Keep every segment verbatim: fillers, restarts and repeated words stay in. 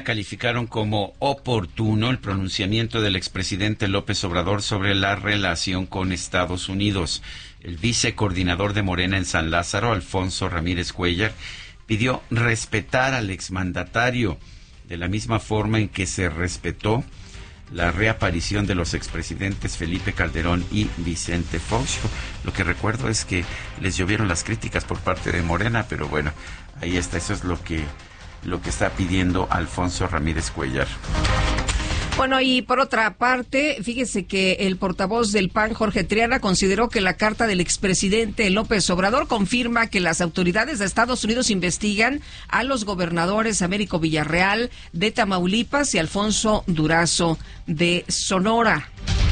Calificaron como oportuno el pronunciamiento del expresidente López Obrador sobre la relación con Estados Unidos. El vicecoordinador de Morena en San Lázaro, Alfonso Ramírez Cuéllar, pidió respetar al exmandatario de la misma forma en que se respetó la reaparición de los expresidentes Felipe Calderón y Vicente Fox. Lo que recuerdo es que les llovieron las críticas por parte de Morena, pero bueno, ahí está, eso es lo que lo que está pidiendo Alfonso Ramírez Cuéllar. Bueno, y por otra parte, fíjese que el portavoz del P A N, Jorge Triana, consideró que la carta del expresidente López Obrador confirma que las autoridades de Estados Unidos investigan a los gobernadores Américo Villarreal de Tamaulipas y Alfonso Durazo de Sonora.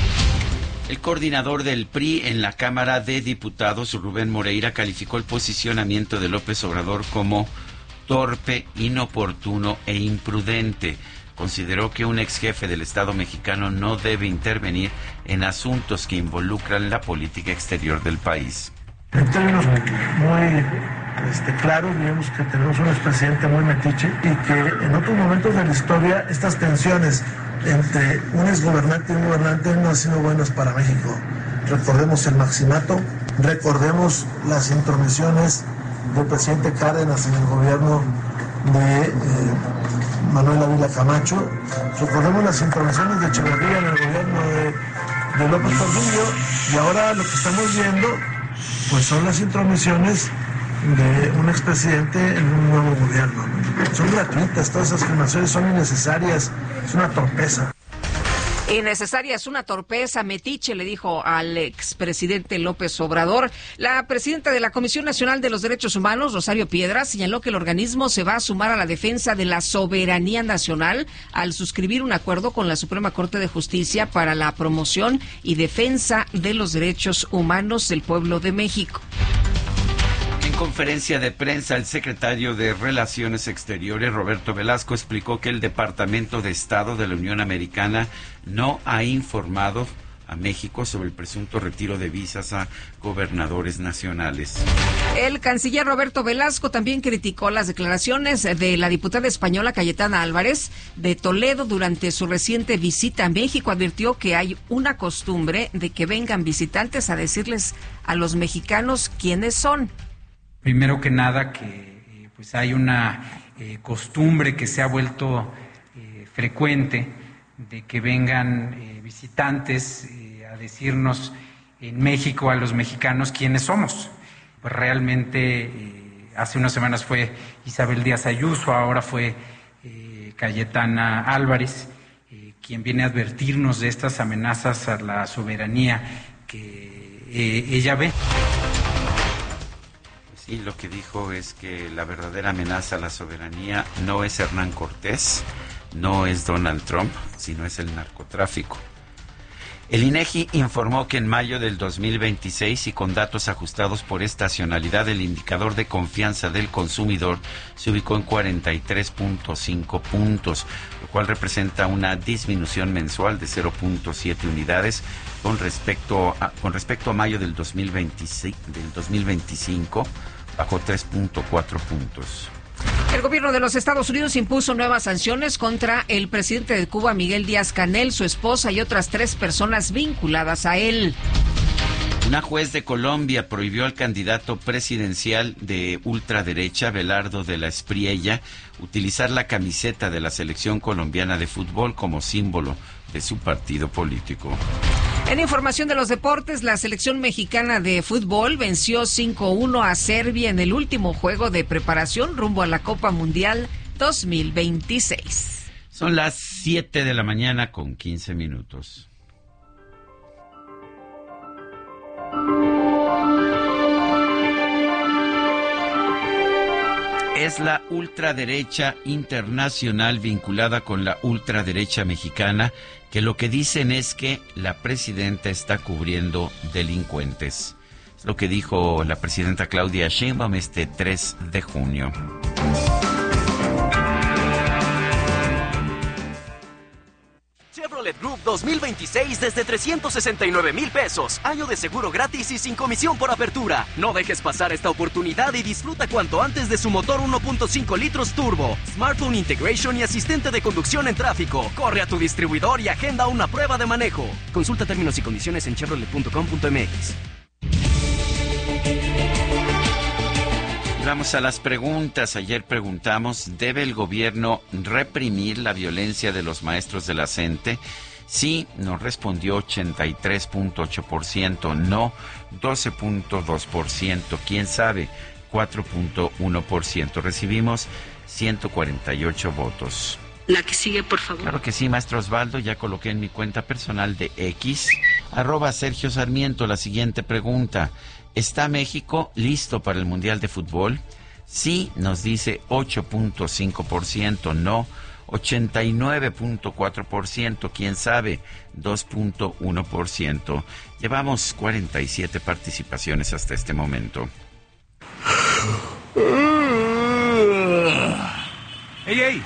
El coordinador del P R I en la Cámara de Diputados, Rubén Moreira, calificó el posicionamiento de López Obrador como torpe, inoportuno e imprudente. Consideró que un ex jefe del Estado mexicano no debe intervenir en asuntos que involucran la política exterior del país. En términos muy este, claros, digamos que tenemos un expresidente muy metiche y que en otros momentos de la historia estas tensiones entre un exgobernante y un gobernante no han sido buenas para México. Recordemos el maximato, recordemos las intromisiones del presidente Cárdenas en el gobierno de eh, Manuel Ávila Camacho, recordemos las intervenciones de Echeverría en el gobierno de, de López Portillo, y ahora lo que estamos viendo pues son las intromisiones de un expresidente en un nuevo gobierno. Son gratuitas, todas esas afirmaciones son innecesarias, es una torpeza. Innecesaria, es una torpeza, metiche, le dijo al expresidente López Obrador. La presidenta de la Comisión Nacional de los Derechos Humanos, Rosario Piedra, señaló que el organismo se va a sumar a la defensa de la soberanía nacional al suscribir un acuerdo con la Suprema Corte de Justicia para la promoción y defensa de los derechos humanos del pueblo de México. En conferencia de prensa, el secretario de Relaciones Exteriores, Roberto Velasco, explicó que el Departamento de Estado de la Unión Americana no ha informado a México sobre el presunto retiro de visas a gobernadores nacionales. El canciller Roberto Velasco también criticó las declaraciones de la diputada española Cayetana Álvarez de Toledo durante su reciente visita a México. Advirtió que hay una costumbre de que vengan visitantes a decirles a los mexicanos quiénes son. Primero que nada, que eh, pues hay una eh, costumbre que se ha vuelto eh, frecuente de que vengan eh, visitantes eh, a decirnos en México a los mexicanos quiénes somos. Pues realmente eh, hace unas semanas fue Isabel Díaz Ayuso, ahora fue eh, Cayetana Álvarez, eh, quien viene a advertirnos de estas amenazas a la soberanía que eh, ella ve. Y lo que dijo es que la verdadera amenaza a la soberanía no es Hernán Cortés, no es Donald Trump, sino es el narcotráfico. El INEGI informó que en mayo del dos mil veintiséis, y con datos ajustados por estacionalidad, el indicador de confianza del consumidor se ubicó en cuarenta y tres punto cinco puntos, lo cual representa una disminución mensual de cero punto siete unidades con respecto a, con respecto a mayo del dos mil veintiséis, del dos mil veinticinco, bajó tres punto cuatro puntos. El gobierno de los Estados Unidos impuso nuevas sanciones contra el presidente de Cuba, Miguel Díaz-Canel, su esposa y otras tres personas vinculadas a él. Una juez de Colombia prohibió al candidato presidencial de ultraderecha, Belardo de la Espriella, utilizar la camiseta de la selección colombiana de fútbol como símbolo de su partido político. En información de los deportes, la selección mexicana de fútbol venció cinco uno a Serbia en el último juego de preparación rumbo a la Copa Mundial dos mil veintiséis. Son las siete de la mañana con quince minutos. Es la ultraderecha internacional vinculada con la ultraderecha mexicana, que lo que dicen es que la presidenta está cubriendo delincuentes. Es lo que dijo la presidenta Claudia Sheinbaum este tres de junio. Chevrolet Group dos mil veintiséis desde trescientos sesenta y nueve mil pesos. Año de seguro gratis y sin comisión por apertura. No dejes pasar esta oportunidad y disfruta cuanto antes de su motor uno punto cinco litros turbo, smartphone integration y asistente de conducción en tráfico. Corre a tu distribuidor y agenda una prueba de manejo. Consulta términos y condiciones en chevrolet punto com punto m x. Vamos a las preguntas. Ayer preguntamos, ¿debe el gobierno reprimir la violencia de los maestros de la C E N T E? Sí, nos respondió ochenta y tres punto ocho por ciento, no doce punto dos por ciento, quién sabe, cuatro punto uno por ciento. Recibimos ciento cuarenta y ocho votos. La que sigue, por favor. Claro que sí, maestro Osvaldo, ya coloqué en mi cuenta personal de X, arroba Sergio Sarmiento, la siguiente pregunta. ¿Está México listo para el Mundial de Fútbol? Sí, nos dice ocho punto cinco por ciento, no ochenta y nueve punto cuatro por ciento, quién sabe, dos punto uno por ciento. Llevamos cuarenta y siete participaciones hasta este momento. ¡Ey, ey!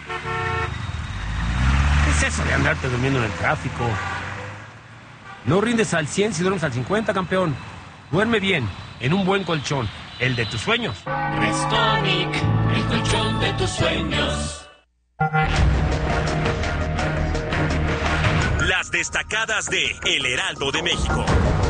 ¿Qué es eso de andarte durmiendo en el tráfico? No rindes al cien si duermes al cincuenta, campeón. Duerme bien, en un buen colchón, el de tus sueños. Restonic, el colchón de tus sueños. Las destacadas de El Heraldo de México.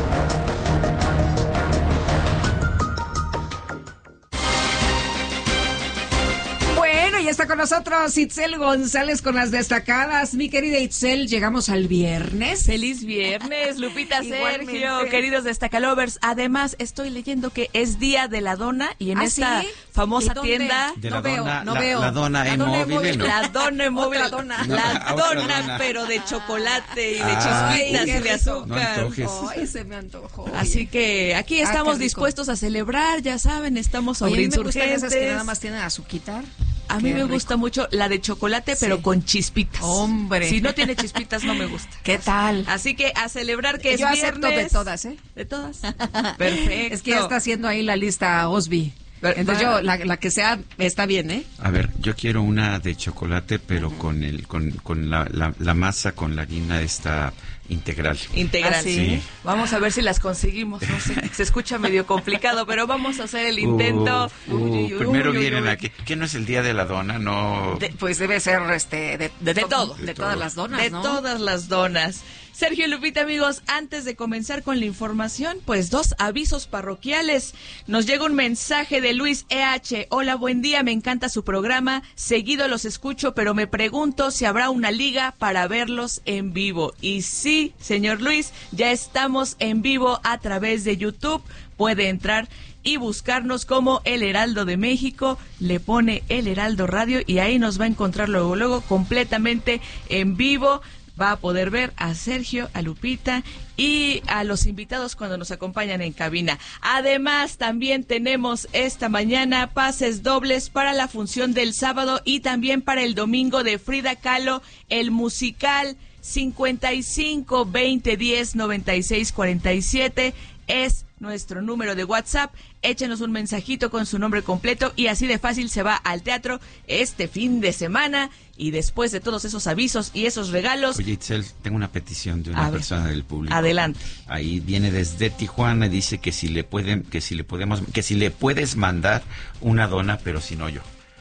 Bueno, ya está con nosotros Itzel González con las destacadas. Mi querida Itzel, llegamos al viernes. ¡Feliz viernes, Lupita, Sergio, queridos destacalovers! Además, estoy leyendo que es Día de la Dona y en ¿Ah, esta sí? famosa ¿Y dónde? tienda... De la no veo, dona, no la, veo. la dona La dona E-móvil, E-móvil. ¿no? La dona móvil, Otra dona. la No, otra dona, dona. pero de chocolate y de Ay, chispitas qué y de rico. azúcar. No antojes. Ay, se me antojó. Así que aquí Ah, estamos qué rico. dispuestos a celebrar, ya saben, estamos sobre Oye, a mí me gustan insurgentes. esas que nada más tienen azuquitar. A mí Qué me rico. gusta mucho la de chocolate, pero Sí. con chispitas. Hombre. Si no tiene chispitas, no me gusta. ¿Qué tal? Así que a celebrar que Yo es acepto viernes. de todas, ¿eh? De todas. Perfecto. Es que ya está haciendo ahí la lista Osby. Pero- Entonces yo, la, la que sea, está bien, ¿eh? A ver, yo quiero una de chocolate, pero con el con, con la, la, la masa con la harina esta integral. Integral. ¿Ah, sí? Sí. Vamos a ver si las conseguimos. No sé, se escucha medio complicado, pero vamos a hacer el intento. Uh, uh, Uy, uy, primero uy, vienen uy. aquí. ¿Qué no es el día de la dona? No. De- pues debe ser este de, de, De to- todo. de, De todas todo. las donas, De ¿no? todas las donas. Sergio y Lupita, amigos, antes de comenzar con la información, pues dos avisos parroquiales. Nos llega un mensaje de Luis E H. Hola, buen día, me encanta su programa. Seguido los escucho, pero me pregunto si habrá una liga para verlos en vivo. Y sí, señor Luis, ya estamos en vivo a través de YouTube. Puede entrar y buscarnos como El Heraldo de México, le pone El Heraldo Radio y ahí nos va a encontrar luego, luego completamente en vivo. Va a poder ver a Sergio, a Lupita y a los invitados cuando nos acompañan en cabina. Además, también tenemos esta mañana pases dobles para la función del sábado y también para el domingo de Frida Kahlo, el musical. Cincuenta y cinco, veinte, diez, noventa y seis, cuarenta y siete es nuestro número de WhatsApp. Échenos un mensajito con su nombre completo y así de fácil se va al teatro este fin de semana. Y después de todos esos avisos y esos regalos... Oye, Itzel, tengo una petición de una A ver. persona del público. Adelante. Ahí viene desde Tijuana y dice que si le pueden, que si le podemos, que si le puedes mandar una dona, pero sin hoyo.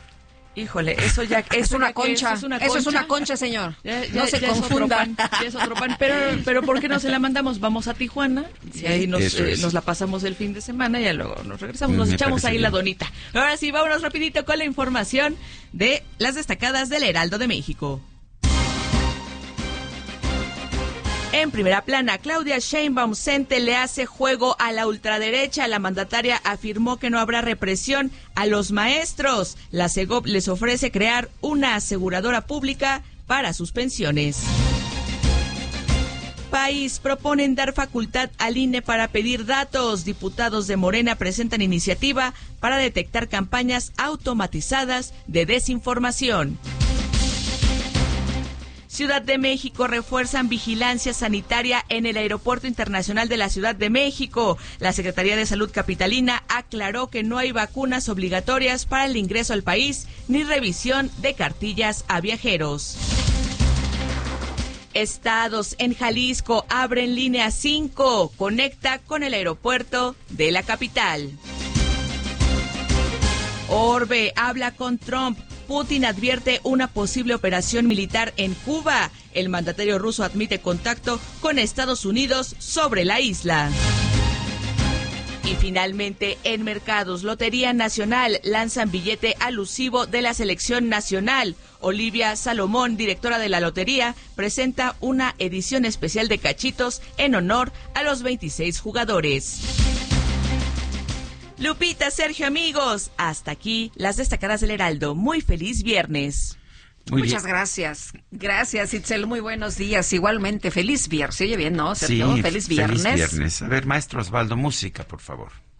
Híjole, eso ya Es eso una ya que concha. es una Eso es concha. una concha, señor. Ya, ya- no se ya es otro confundan. pan, ya es otro pan. Pero, pero ¿por qué no se la mandamos? Vamos a Tijuana y ahí nos, Eso eh, es. nos la pasamos el fin de semana y ya luego nos regresamos, nos Me echamos parece ahí la bien. donita. Ahora sí, vámonos rapidito con la información de las destacadas del Heraldo de México. En primera plana, Claudia Sheinbaum Cente le hace juego a la ultraderecha. La mandataria afirmó que no habrá represión a los maestros. La Segov les ofrece crear una aseguradora pública para sus pensiones. País, proponen dar facultad al I N E para pedir datos. Diputados de Morena presentan iniciativa para detectar campañas automatizadas de desinformación. Ciudad de México, refuerzan vigilancia sanitaria en el Aeropuerto Internacional de la Ciudad de México. La Secretaría de Salud capitalina aclaró que no hay vacunas obligatorias para el ingreso al país ni revisión de cartillas a viajeros. Estados en Jalisco abren línea cinco, conecta con el aeropuerto de la capital. Orbe habla con Trump. Putin advierte una posible operación militar en Cuba. El mandatario ruso admite contacto con Estados Unidos sobre la isla. Y finalmente, en mercados, Lotería Nacional lanzan billete alusivo de la selección nacional. Olivia Salomón, directora de la lotería, presenta una edición especial de cachitos en honor a los veintiséis jugadores. Lupita, Sergio, amigos, hasta aquí las destacadas del Heraldo. Muy feliz viernes. Muy Muchas bien. gracias. Gracias, Itzel. Muy buenos días. Igualmente, feliz viernes. ¿Se oye bien, no, Sergio? Sí, feliz viernes. Feliz viernes. A ver, maestro Osvaldo, música, por favor.